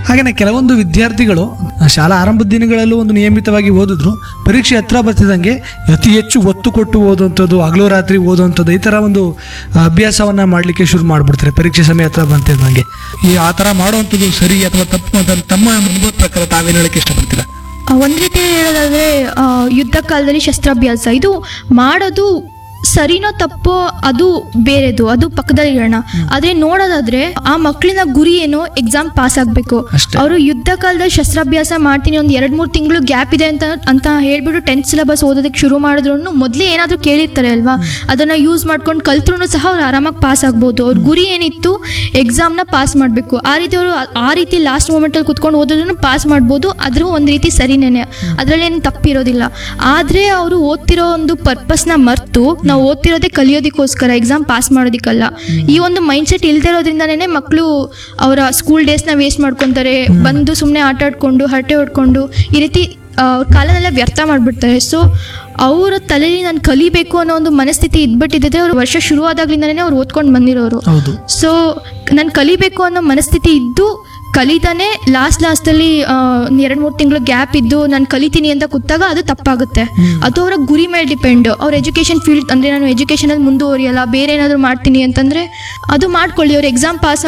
ಹಾಗೆಯೇ ಕೆಲವೊಂದು ವಿದ್ಯಾರ್ಥಿಗಳು ಶಾಲಾ ಆರಂಭದ ದಿನಗಳಲ್ಲೂ ಒಂದು ನಿಯಮಿತವಾಗಿ ಓದಿದ್ರು, ಪರೀಕ್ಷೆ ಹತ್ರ ಬರ್ತಿದ್ದಂಗೆ ಅತಿ ಹೆಚ್ಚು ಒತ್ತು ಕೊಟ್ಟು ಓದುವಂಥದ್ದು, ಹಗಲು ರಾತ್ರಿ ಓದುವಂಥದ್ದು, ಈ ಥರ ಒಂದು ಅಭ್ಯಾಸವನ್ನು ಮಾಡಲಿಕ್ಕೆ ಶುರು ಮಾಡಿಬಿಡ್ತಾರೆ ಪರೀಕ್ಷೆ ಸಮಯ ಹತ್ರ ಬಂತಿದ್ದಂಗೆ. ಆ ಥರ ಮಾಡುವಂಥದ್ದು ಸರಿ ಅಥವಾ ತಪ್ಪು ಅಂತ ತಮ್ಮ ಅನುಭವದ ಪ್ರಕಾರ ತಾವೇನು ಹೇಳಕ್ಕೆ ಇಷ್ಟಪಡ್ತೀರಾ? ಒಂದು ರೀತಿ ಹೇಳೋದಾದ್ರೆ ಯುದ್ಧ ಕಾಲದಲ್ಲಿ ಶಸ್ತ್ರಾಭ್ಯಾಸ ಇದು ಮಾಡೋದು ಸರಿನೋ ತಪ್ಪೋ ಅದು ಬೇರೆದು, ಅದು ಪಕ್ಕದಲ್ಲಿ ಇರೋಣ. ಆದ್ರೆ ನೋಡೋದಾದ್ರೆ ಆ ಮಕ್ಕಳಿನ ಗುರಿ ಏನು, ಎಕ್ಸಾಮ್ ಪಾಸ್ ಆಗ್ಬೇಕು. ಅವರು ಯುದ್ಧ ಕಾಲದಲ್ಲಿ ಶಸ್ತ್ರಾಭ್ಯಾಸ ಮಾಡ್ತೀನಿ, ಒಂದು 2-3 ತಿಂಗಳು ಗ್ಯಾಪ್ ಇದೆ ಅಂತ ಹೇಳ್ಬಿಟ್ಟು 10th ಸಿಲೆಬಸ್ ಓದೋದಕ್ಕೆ ಶುರು ಮಾಡಿದ್ರು ಮೊದಲೇ ಏನಾದರೂ ಕೇಳಿರ್ತಾರೆ ಅಲ್ವಾ, ಅದನ್ನ ಯೂಸ್ ಮಾಡ್ಕೊಂಡು ಕಲ್ತ್ರು ಸಹ ಅವ್ರು ಆರಾಮಾಗಿ ಪಾಸ್ ಆಗ್ಬೋದು. ಅವ್ರ ಗುರಿ ಏನಿತ್ತು ಎಕ್ಸಾಮ್ನ ಪಾಸ್ ಮಾಡಬೇಕು, ಅವರು ಆ ರೀತಿ ಲಾಸ್ಟ್ ಮೂಮೆಂಟಲ್ಲಿ ಕುತ್ಕೊಂಡು ಓದೋದನ್ನು ಪಾಸ್ ಮಾಡ್ಬೋದು. ಅದ್ರ ಒಂದು ರೀತಿ ಸರಿನೇನೆ, ಅದರಲ್ಲಿ ಏನು ತಪ್ಪಿರೋದಿಲ್ಲ. ಆದರೆ ಅವರು ಓದ್ತಿರೋ ಒಂದು ಪರ್ಪಸ್ನ ಮರೆತು ನಾವು ಓದ್ತಿರೋದೇ ಕಲಿಯೋದಕ್ಕೋಸ್ಕರ, ಎಕ್ಸಾಮ್ ಪಾಸ್ ಮಾಡೋದಕ್ಕಲ್ಲ. ಈ ಒಂದು ಮೈಂಡ್ ಸೆಟ್ ಇಲ್ದೇ ಇರೋದ್ರಿಂದನೇ ಮಕ್ಕಳು ಅವರ ಸ್ಕೂಲ್ ಡೇಸ್ನ ವೇಸ್ಟ್ ಮಾಡ್ಕೊತಾರೆ, ಬಂದು ಸುಮ್ಮನೆ ಆಟ ಆಡ್ಕೊಂಡು ಹರಟೆ ಹೊಡ್ಕೊಂಡು ಈ ರೀತಿ ಕಾಲನೆಲ್ಲ ವ್ಯರ್ಥ ಮಾಡಿಬಿಡ್ತಾರೆ. ಸೊ ಅವರ ತಲೆಯಲ್ಲಿ ನಾನು ಕಲಿಬೇಕು ಅನ್ನೋ ಒಂದು ಮನಸ್ಥಿತಿ ಇದ್ಬಿಟ್ಟಿದ್ದರೆ ಅವ್ರು ವರ್ಷ ಶುರುವಾದಾಗ್ಲಿಂದನೇ ಅವ್ರು ಓದ್ಕೊಂಡು ಬಂದಿರೋರು. ಸೊ ನಾನು ಕಲಿಬೇಕು ಅನ್ನೋ ಮನಸ್ಥಿತಿ ಇದ್ದು ಕಲಿತಾನೆ ಲಾಸ್ಟಲ್ಲಿ 2-3 ತಿಂಗಳು ಗ್ಯಾಪ್ ಇದ್ದು ನಾನು ಕಲಿತೀನಿ ಅಂತ ಕೂತಾಗ ಅದು ತಪ್ಪಾಗುತ್ತೆ. ಅದು ಅವರ ಗುರಿ ಮೇಲೆ ಡಿಪೆಂಡ್. ಅವ್ರ ಎಜುಕೇಷನ್ ಫೀಲ್ಡ್ ಅಂದರೆ ನಾನು ಎಜುಕೇಷನಲ್ಲಿ ಮುಂದುವರಿಯಲ್ಲ, ಬೇರೆ ಏನಾದರೂ ಮಾಡ್ತೀನಿ ಅಂತಂದರೆ ಅದು ಮಾಡ್ಕೊಳ್ಳಿ. ಅವ್ರು ಎಕ್ಸಾಮ್ ಪಾಸ್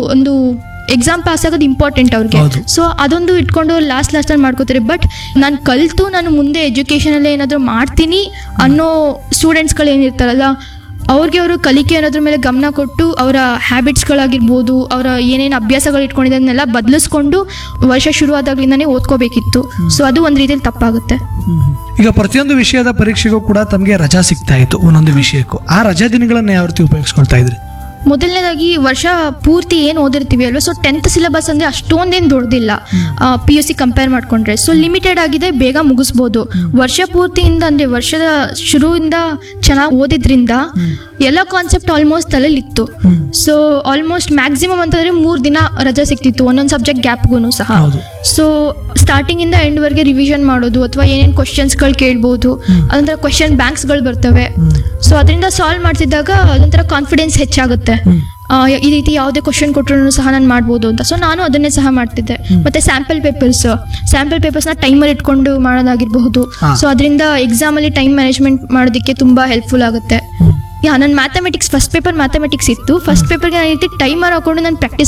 ಆಗೋದು ಇಂಪಾರ್ಟೆಂಟ್ ಅವ್ರಿಗೆ. ಸೊ ಅದೊಂದು ಇಟ್ಕೊಂಡು ಲಾಸ್ಟಲ್ಲಿ ಮಾಡ್ಕೋತಾರೆ. ಬಟ್ ನಾನು ಕಲಿತು ನಾನು ಮುಂದೆ ಎಜುಕೇಷನಲ್ಲೇ ಏನಾದರೂ ಮಾಡ್ತೀನಿ ಅನ್ನೋ ಸ್ಟೂಡೆಂಟ್ಸ್ಗಳು ಏನಿರ್ತಾರಲ್ಲ, ಅವ್ರಿಗೆ ಅವರು ಕಲಿಕೆ ಅನ್ನೋದ್ರ ಮೇಲೆ ಗಮನ ಕೊಟ್ಟು ಅವರ ಹ್ಯಾಬಿಟ್ಸ್ಗಳಾಗಿರ್ಬೋದು, ಅವರ ಏನೇನು ಅಭ್ಯಾಸಗಳು ಇಟ್ಕೊಂಡಿದ್ದನ್ನೆಲ್ಲ ಬದಲಿಸ್ಕೊಂಡು ವರ್ಷ ಶುರುವಾದಾಗ್ಲಿಂದನೇ ಓದ್ಕೋಬೇಕಿತ್ತು. ಸೊ ಅದು ಒಂದು ರೀತಿಯಲ್ಲಿ ತಪ್ಪಾಗುತ್ತೆ. ಈಗ ಪ್ರತಿಯೊಂದು ವಿಷಯದ ಪರೀಕ್ಷೆಗೂ ಕೂಡ ತಮಗೆ ರಜಾ ಸಿಗ್ತಾ ಇತ್ತು, ಒಂದೊಂದು ವಿಷಯಕ್ಕೂ. ಆ ರಜಾ ದಿನಗಳನ್ನ ಯಾವ ರೀತಿ ಉಪಯೋಗಿಸ್ಕೊಳ್ತಾ ಇದ್ರಿ? ಮೊದಲನೇದಾಗಿ ವರ್ಷ ಪೂರ್ತಿ ಏನು ಓದಿರ್ತೀವಿ ಅಲ್ವಾ, ಸೊ 10th ಸಿಲೆಬಸ್ ಅಂದರೆ ಅಷ್ಟೊಂದೇನು ದೊಡ್ಡದಿಲ್ಲ PUC ಕಂಪೇರ್ ಮಾಡಿಕೊಂಡ್ರೆ. ಸೊ ಲಿಮಿಟೆಡ್ ಆಗಿದೆ, ಬೇಗ ಮುಗಿಸ್ಬೋದು. ವರ್ಷ ಪೂರ್ತಿಯಿಂದ ಅಂದರೆ ವರ್ಷದ ಶುರುವಿಂದ ಚೆನ್ನಾಗಿ ಓದಿದ್ರಿಂದ ಎಲ್ಲ concept almost ತಲೆಯಲ್ಲಿತ್ತು. So almost maximum ಅಂತಂದರೆ 3 ದಿನ ರಜಾ ಸಿಗ್ತಿತ್ತು, ಒಂದೊಂದು ಸಬ್ಜೆಕ್ಟ್ ಗ್ಯಾಪ್ಗೂ ಸಹ. ಸೊ ಸ್ಟಾರ್ಟಿಂಗಿಂದ ಎಂಡ್ವರೆಗೆ ರಿವಿಷನ್ ಮಾಡೋದು, ಅಥವಾ ಏನೇನು ಕ್ವಶನ್ಸ್ಗಳು ಕೇಳ್ಬೋದು, ಅದೊಂಥರ ಕ್ವಶನ್ ಬ್ಯಾಂಕ್ಸ್ಗಳು ಬರ್ತವೆ. ಸೊ ಅದರಿಂದ ಸಾಲ್ವ್ ಮಾಡ್ತಿದ್ದಾಗ ಅದೊಂಥರ ಕಾನ್ಫಿಡೆನ್ಸ್ ಹೆಚ್ಚಾಗುತ್ತೆ. ಈ ರೀತಿ ಯಾವುದೇ ಕ್ವಶನ್ ಕೊಟ್ಟರು ಸಹ ನಾನು ಮಾಡ್ಬೋದು ಅಂತ. ಸೊ ನಾನು ಅದನ್ನೇ ಸಹ ಮಾಡ್ತಿದ್ದೆ. ಮತ್ತೆ ಸ್ಯಾಂಪಲ್ ಪೇಪರ್ಸ್ನ ಟೈಮರ್ ಇಟ್ಕೊಂಡು ಮಾಡೋದಾಗಿರಬಹುದು. ಸೊ ಅದರಿಂದ ಎಕ್ಸಾಮಲ್ಲಿ ಟೈಮ್ ಮ್ಯಾನೇಜ್ಮೆಂಟ್ ಮಾಡೋದಕ್ಕೆ ತುಂಬ ಹೆಲ್ಪ್ಫುಲ್ ಆಗುತ್ತೆ. ನನ್ನ ಮ್ಯಾಥಮೆಟಿಕ್ಸ್ ಫಸ್ಟ್ ಪೇಪರ್ ಇತ್ತು. ಫಸ್ಟ್ ಪೇಪರ್ಗೆ ನಾನು ಈ ರೀತಿ ಟೈಮರ್ ಹಾಕೊಂಡು ನಾನು ಪ್ರಾಕ್ಟೀಸ್